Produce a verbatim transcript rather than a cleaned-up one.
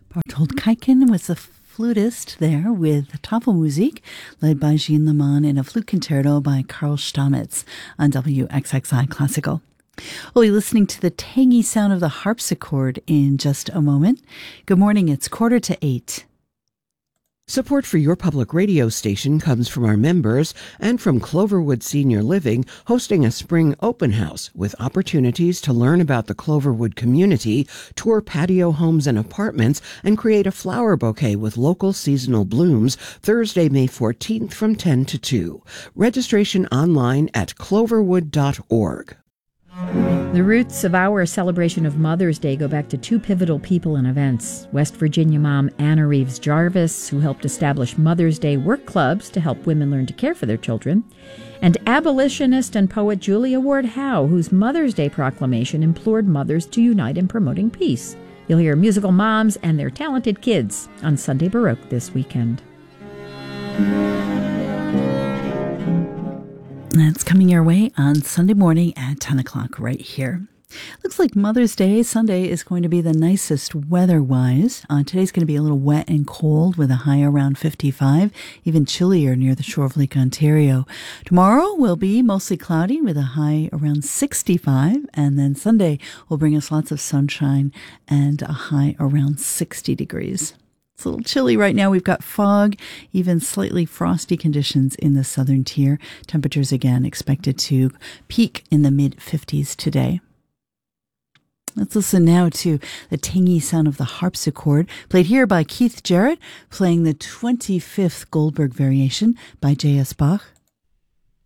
Bartold Kaiken was the flutist there with Tafelmusik, led by Jean Leman, and a flute concerto by Karl Stamitz on W X X I Classical. We'll be listening to the tangy sound of the harpsichord in just a moment. Good morning, it's quarter to eight. Support for your public radio station comes from our members and from Cloverwood Senior Living, hosting a spring open house with opportunities to learn about the Cloverwood community, tour patio homes and apartments, and create a flower bouquet with local seasonal blooms Thursday, May fourteenth from ten to two. Registration online at cloverwood dot org. The roots of our celebration of Mother's Day go back to two pivotal people and events. West Virginia mom Anna Reeves Jarvis, who helped establish Mother's Day work clubs to help women learn to care for their children, and abolitionist and poet Julia Ward Howe, whose Mother's Day proclamation implored mothers to unite in promoting peace. You'll hear musical moms and their talented kids on Sunday Baroque this weekend. That's coming your way on Sunday morning at ten o'clock right here. Looks like Mother's Day Sunday is going to be the nicest weather-wise. Uh, today's going to be a little wet and cold with a high around fifty-five, even chillier near the shore of Lake Ontario. Tomorrow will be mostly cloudy with a high around sixty-five, and then Sunday will bring us lots of sunshine and a high around sixty degrees. It's a little chilly right now. We've got fog, even slightly frosty conditions in the southern tier. Temperatures again expected to peak in the mid fifties today. Let's listen now to the tangy sound of the harpsichord, played here by Keith Jarrett, playing the twenty-fifth Goldberg Variation by J S Bach.